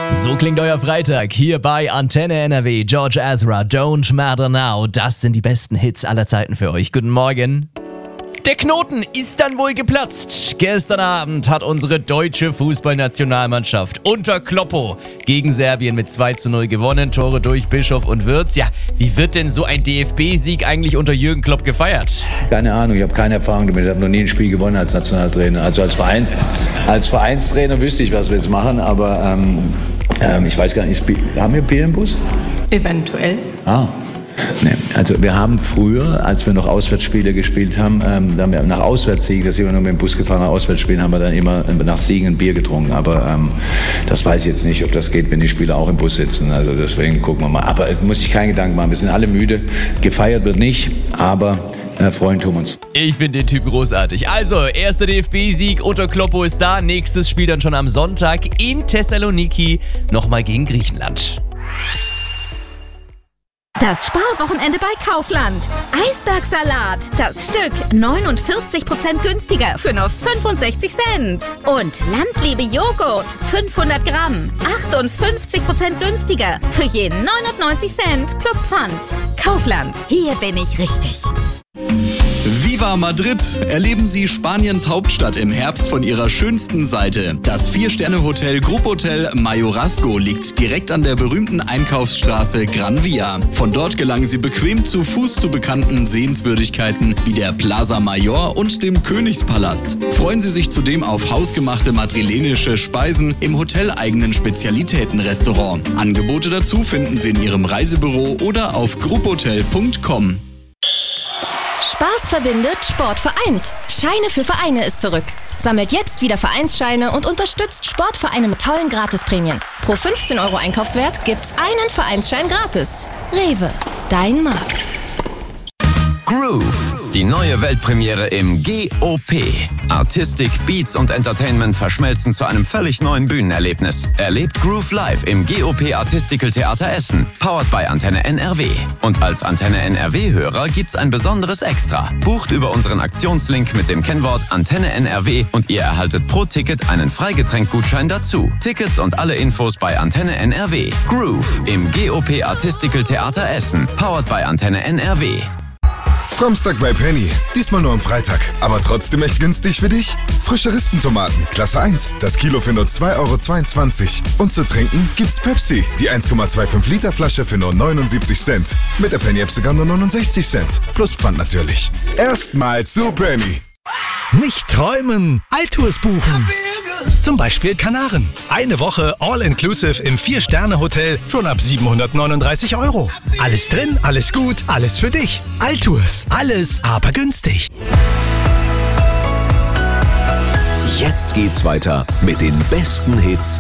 So klingt euer Freitag hier bei Antenne NRW. George Ezra, Don't Matter Now. Das sind die besten Hits aller Zeiten für euch. Guten Morgen. Der Knoten ist dann wohl geplatzt. Gestern Abend hat unsere deutsche Fußballnationalmannschaft unter Kloppo gegen Serbien mit 2:0 gewonnen. Tore durch Bischof und Wirtz. Ja, wie wird denn so ein DFB-Sieg eigentlich unter Jürgen Klopp gefeiert? Keine Ahnung, ich habe keine Erfahrung damit. Ich habe noch nie ein Spiel gewonnen als Nationaltrainer. Also als Vereinstrainer wüsste ich, was wir jetzt machen, aber ich weiß gar nicht, haben wir Bier im Bus? Eventuell. Nee. Also wir haben früher, als wir noch Auswärtsspiele gespielt haben, da haben wir nach Auswärtssiegen, da sind wir nur mit dem Bus gefahren, nach Auswärtsspielen haben wir dann immer nach Siegen ein Bier getrunken. Aber das weiß ich jetzt nicht, ob das geht, wenn die Spieler auch im Bus sitzen. Also deswegen gucken wir mal. Aber muss ich keinen Gedanken machen, wir sind alle müde. Gefeiert wird nicht, aber freuen tun wir uns. Ich finde den Typ großartig. Also, erster DFB-Sieg unter Kloppo ist da. Nächstes Spiel dann schon am Sonntag in Thessaloniki. Nochmal gegen Griechenland. Das Sparwochenende bei Kaufland. Eisbergsalat, das Stück 49% günstiger für nur 65 Cent. Und Landliebe Joghurt, 500 Gramm, 58% günstiger für je 99 Cent plus Pfand. Kaufland, hier bin ich richtig. Viva Madrid! Erleben Sie Spaniens Hauptstadt im Herbst von ihrer schönsten Seite. Das 4-Sterne-Hotel Grupphotel Mayorazgo liegt direkt an der berühmten Einkaufsstraße Gran Via. Von dort gelangen Sie bequem zu Fuß zu bekannten Sehenswürdigkeiten wie der Plaza Mayor und dem Königspalast. Freuen Sie sich zudem auf hausgemachte madrilenische Speisen im hoteleigenen Spezialitätenrestaurant. Angebote dazu finden Sie in Ihrem Reisebüro oder auf gruppotel.com. Spaß verbindet, Sport vereint. Scheine für Vereine ist zurück. Sammelt jetzt wieder Vereinsscheine und unterstützt Sportvereine mit tollen Gratisprämien. Pro 15 € Einkaufswert gibt's einen Vereinsschein gratis. Rewe, dein Markt. Groove, die neue Weltpremiere im GOP. Artistik, Beats und Entertainment verschmelzen zu einem völlig neuen Bühnenerlebnis. Erlebt Groove live im GOP Artistical Theater Essen, powered by Antenne NRW. Und als Antenne NRW-Hörer gibt's ein besonderes Extra. Bucht über unseren Aktionslink mit dem Kennwort Antenne NRW und ihr erhaltet pro Ticket einen Freigetränkgutschein dazu. Tickets und alle Infos bei Antenne NRW. Groove im GOP Artistical Theater Essen, powered by Antenne NRW. Samstag bei Penny. Diesmal nur am Freitag. Aber trotzdem echt günstig für dich? Frische Rispentomaten, Klasse 1. Das Kilo für nur 2,22 €. Und zu trinken gibt's Pepsi. Die 1,25 Liter Flasche für nur 79 Cent. Mit der Penny-App sogar nur 69 Cent. Plus Pfand natürlich. Erstmal zu Penny. Nicht träumen, Altours buchen. Zum Beispiel Kanaren. Eine Woche All-Inclusive im 4-Sterne-Hotel schon ab 739 €. Alles drin, alles gut, alles für dich. Altours, alles aber günstig. Jetzt geht's weiter mit den besten Hits